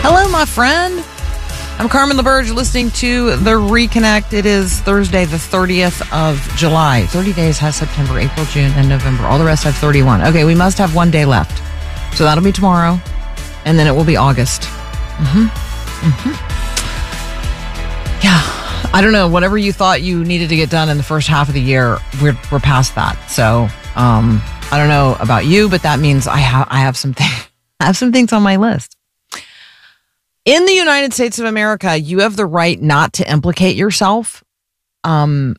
Hello, my friend. I'm Carmen LaBerge, listening to The Reconnect. It is Thursday, the 30th of July. 30 days has September, April, June, and November. All the rest have 31. Okay, we must have one day left. So that'll be tomorrow, and then it will be August. Yeah, I don't know. Whatever you thought you needed to get done in the first half of the year, we're past that. So I don't know about you, but that means I have some things on my list. In the United States of America, you have the right not to implicate yourself, and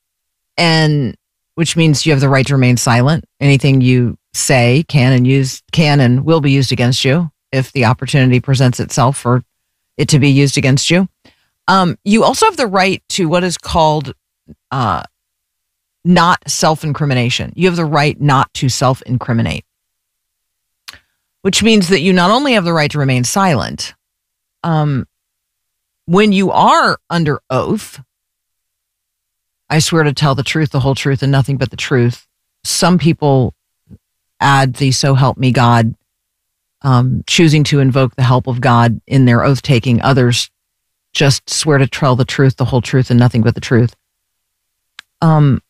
which means you have the right to remain silent. Anything you say can and will be used against you if the opportunity presents itself for it to be used against you. You also have the right to what is called not self-incrimination. You have the right not to self-incriminate, which means that you not only have the right to remain silent, when you are under oath, I swear to tell the truth, the whole truth, and nothing but the truth. Some people add the "so help me God," choosing to invoke the help of God in their oath taking. Others just swear to tell the truth, the whole truth, and nothing but the truth. When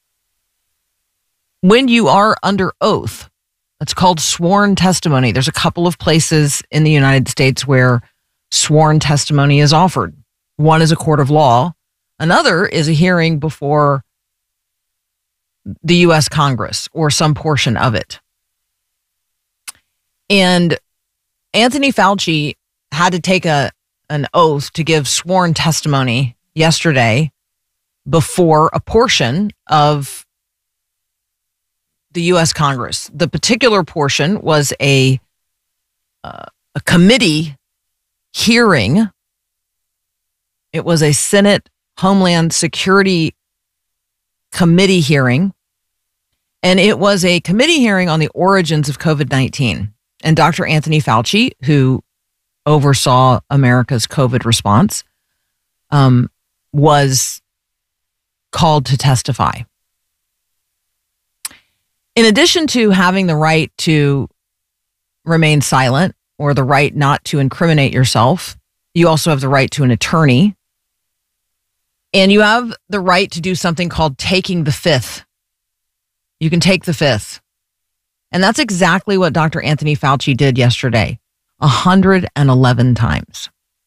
you are under oath, it's called sworn testimony. There's a couple of places in the United States where sworn testimony is offered. One is a court of law. Another is a hearing before the U.S. Congress or some portion of it. And Anthony Fauci had to take an oath to give sworn testimony yesterday before a portion of the U.S. Congress. The particular portion was a committee hearing. It was a Senate Homeland Security Committee hearing, and it was a committee hearing on the origins of COVID-19. And Dr. Anthony Fauci, who oversaw America's COVID response, was called to testify. In addition to having the right to remain silent or the right not to incriminate yourself, you also have the right to an attorney. And you have the right to do something called taking the fifth. You can take the fifth. And that's exactly what Dr. Anthony Fauci did yesterday. 111 times.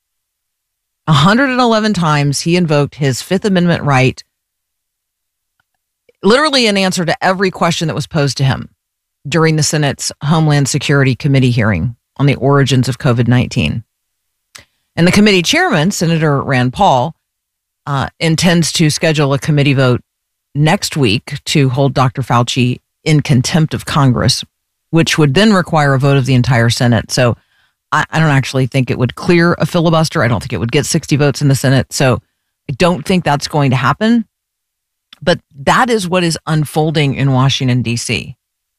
111 times he invoked his Fifth Amendment right, literally in answer to every question that was posed to him during the Senate's Homeland Security Committee hearing on the origins of COVID-19. And the committee chairman, Senator Rand Paul, intends to schedule a committee vote next week to hold Dr. Fauci in contempt of Congress, which would then require a vote of the entire Senate. So I don't actually think it would clear a filibuster. I don't think it would get 60 votes in the Senate. So I don't think that's going to happen. But that is what is unfolding in Washington, D.C.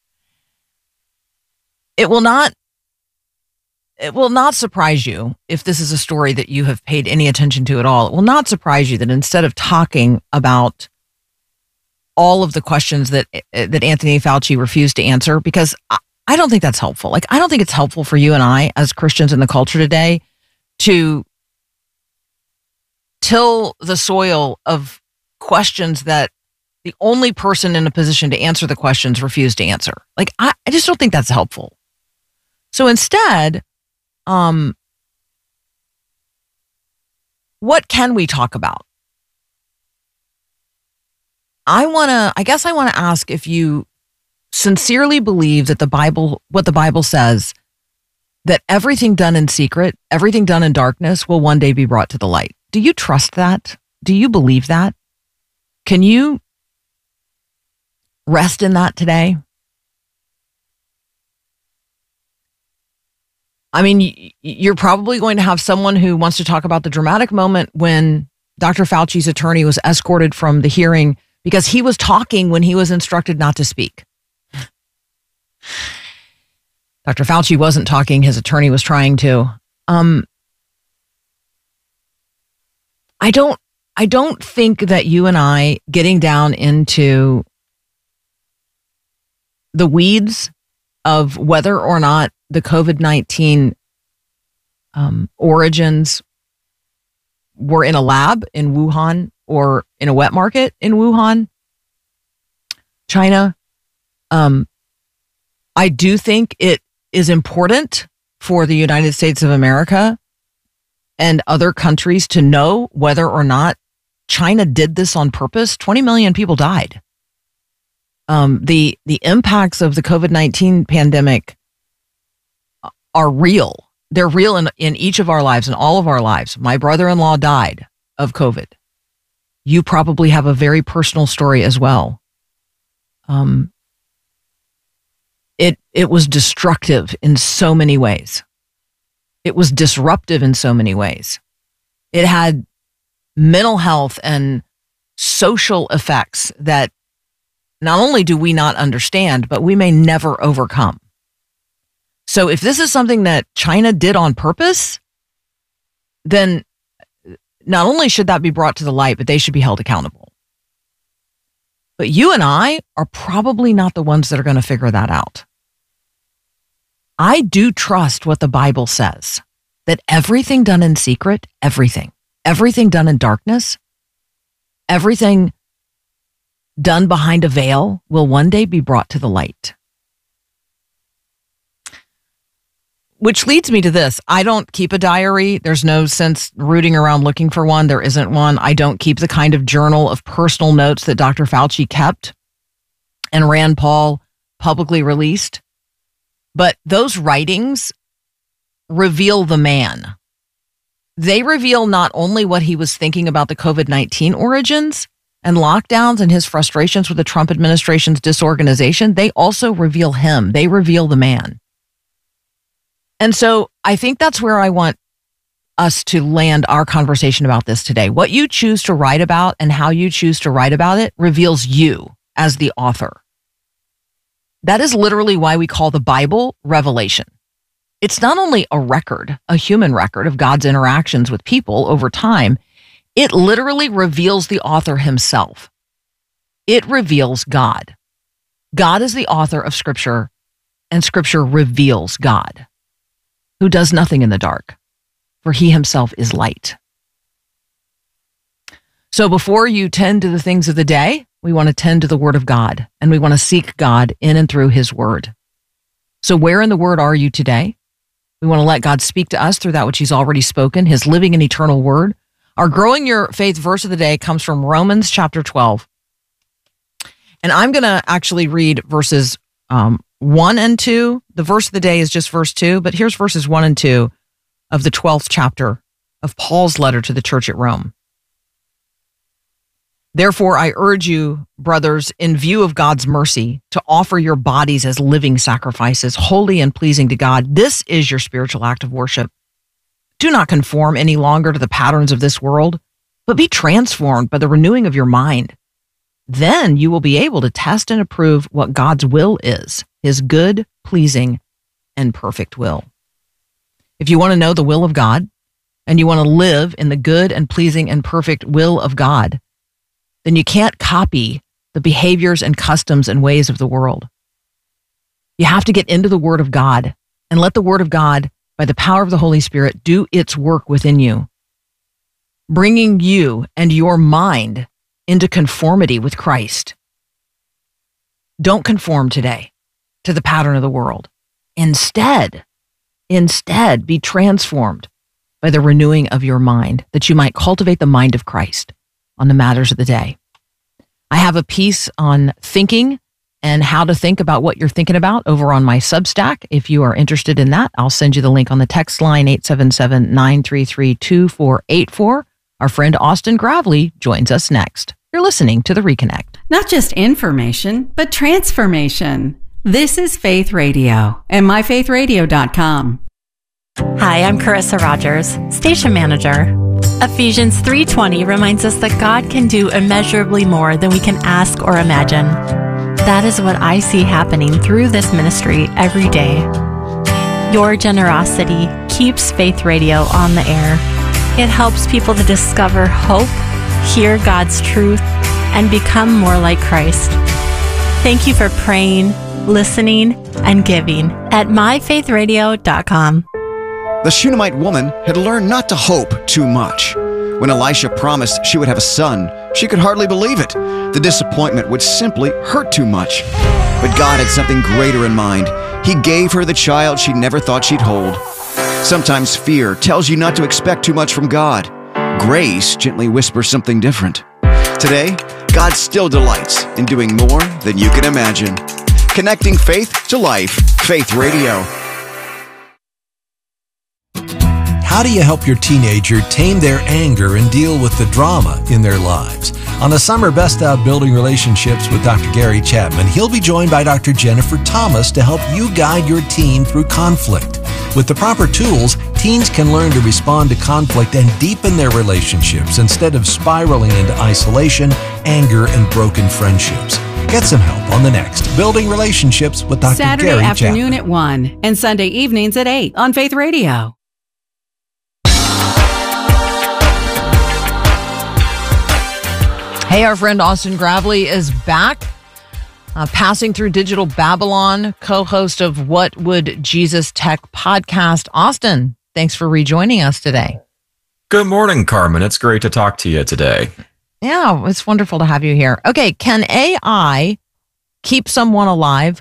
It will not surprise you if this is a story that you have paid any attention to at all. It will not surprise you that instead of talking about all of the questions that Anthony Fauci refused to answer, because I don't think that's helpful. Like, I don't think it's helpful for you and I as Christians in the culture today to till the soil of questions that the only person in a position to answer the questions refused to answer. Like, I just don't think that's helpful. So instead, what can we talk about? I guess I want to ask if you sincerely believe that what the Bible says, that everything done in secret, everything done in darkness will one day be brought to the light. Do you trust that? Do you believe that? Can you rest in that today? I mean, you're probably going to have someone who wants to talk about the dramatic moment when Dr. Fauci's attorney was escorted from the hearing because he was talking when he was instructed not to speak. Dr. Fauci wasn't talking. His attorney was trying to. I don't think that you and I getting down into the weeds of whether or not the COVID-19 origins were in a lab in Wuhan or in a wet market in Wuhan, China. I do think it is important for the United States of America and other countries to know whether or not China did this on purpose. 20 million people died. The impacts of the COVID-19 pandemic are real. They're real in each of our lives, in all of our lives. My brother-in-law died of COVID. You probably have a very personal story as well. It was destructive in so many ways. It was disruptive in so many ways. It had mental health and social effects that not only do we not understand, but we may never overcome. So if this is something that China did on purpose, then not only should that be brought to the light, but they should be held accountable. But you and I are probably not the ones that are going to figure that out. I do trust what the Bible says, that everything done in secret, everything done in darkness, everything done behind a veil will one day be brought to the light. Which leads me to this. I don't keep a diary. There's no sense rooting around looking for one. There isn't one. I don't keep the kind of journal of personal notes that Dr. Fauci kept and Rand Paul publicly released. But those writings reveal the man. They reveal not only what he was thinking about the COVID-19 origins and lockdowns and his frustrations with the Trump administration's disorganization, they also reveal him. They reveal the man. And so I think that's where I want us to land our conversation about this today. What you choose to write about and how you choose to write about it reveals you as the author. That is literally why we call the Bible Revelation. It's not only a record, a human record of God's interactions with people over time, it literally reveals the author himself. It reveals God. God is the author of Scripture, and Scripture reveals God, who does nothing in the dark, for he himself is light. So before you tend to the things of the day, we want to tend to the Word of God, and we want to seek God in and through his Word. So where in the Word are you today? We want to let God speak to us through that which he's already spoken, his living and eternal Word. Our Growing Your Faith verse of the day comes from Romans chapter 12. And I'm going to actually read verses 1 and 2. The verse of the day is just verse 2, but here's verses 1 and 2 of the 12th chapter of Paul's letter to the church at Rome. Therefore, I urge you, brothers, in view of God's mercy, to offer your bodies as living sacrifices, holy and pleasing to God. This is your spiritual act of worship. Do not conform any longer to the patterns of this world, but be transformed by the renewing of your mind. Then you will be able to test and approve what God's will is, his good, pleasing, and perfect will. If you want to know the will of God, and you want to live in the good and pleasing and perfect will of God, then you can't copy the behaviors and customs and ways of the world. You have to get into the Word of God and let the Word of God, by the power of the Holy Spirit, do its work within you, bringing you and your mind into conformity with Christ. Don't conform today to the pattern of the world. Instead, be transformed by the renewing of your mind, that you might cultivate the mind of Christ on the matters of the day. I have a piece on thinking and how to think about what you're thinking about over on my Substack. If you are interested in that, I'll send you the link on the text line 877-933-2484. Our friend Austin Gravely joins us next. You're listening to The Reconnect. Not just information, but transformation. This is Faith Radio and myfaithradio.com. Hi, I'm Carissa Rogers, station manager. Ephesians 3:20 reminds us that God can do immeasurably more than we can ask or imagine. That is what I see happening through this ministry every day. Your generosity keeps Faith Radio on the air. It helps people to discover hope, hear God's truth, and become more like Christ. Thank you for praying, listening, and giving at myfaithradio.com. The Shunammite woman had learned not to hope too much. When Elisha promised she would have a son, she could hardly believe it. The disappointment would simply hurt too much. But God had something greater in mind. He gave her the child she never thought she'd hold. Sometimes fear tells you not to expect too much from God. Grace gently whispers something different. Today, God still delights in doing more than you can imagine. Connecting faith to life. Faith Radio. How do you help your teenager tame their anger and deal with the drama in their lives? On the Summer Best of Building Relationships with Dr. Gary Chapman, he'll be joined by Dr. Jennifer Thomas to help you guide your teen through conflict. With the proper tools, teens can learn to respond to conflict and deepen their relationships instead of spiraling into isolation, anger, and broken friendships. Get some help on the next Building Relationships with Dr. Saturday Gary afternoon Chapman. at 1 and Sunday evenings at 8 on Faith Radio. Hey, our friend Austin Gravely is back, passing through Digital Babylon, co-host of What Would Jesus Tech podcast. Austin, thanks for rejoining us today. Good morning, Carmen. It's great to talk to you today. Yeah, it's wonderful to have you here. Okay, can AI keep someone alive?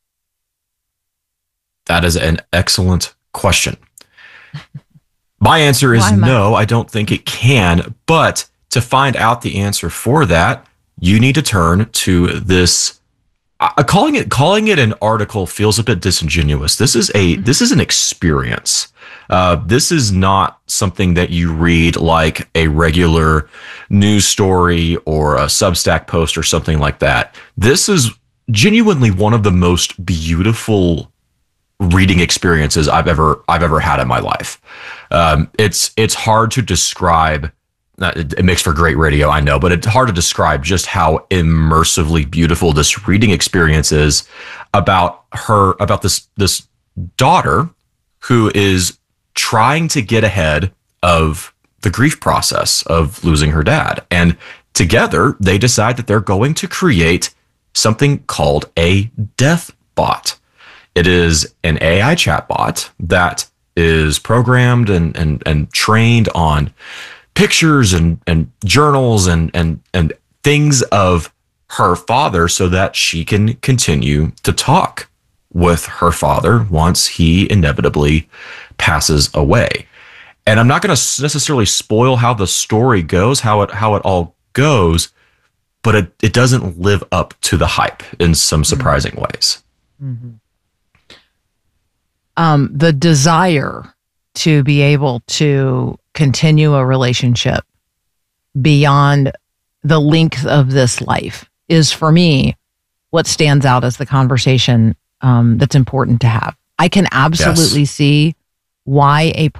That is an excellent question. My answer is no, I don't think it can, but to find out the answer for that, you need to turn to this. Calling it an article feels a bit disingenuous. This is an experience. This is not something that you read like a regular news story or a Substack post or something like that. This is genuinely one of the most beautiful reading experiences I've ever had in my life. It's hard to describe. It makes for great radio, I know, but it's hard to describe just how immersively beautiful this reading experience is about this daughter who is trying to get ahead of the grief process of losing her dad. And together they decide that they're going to create something called a death bot. It is an AI chatbot that is programmed and trained on pictures and journals and things of her father so that she can continue to talk with her father once he inevitably passes away. And I'm not going to necessarily spoil how the story goes, how it all goes, but it doesn't live up to the hype in some surprising ways. Mm-hmm. The desire to be able to continue a relationship beyond the length of this life is, for me, what stands out as the conversation that's important to have. I can absolutely see why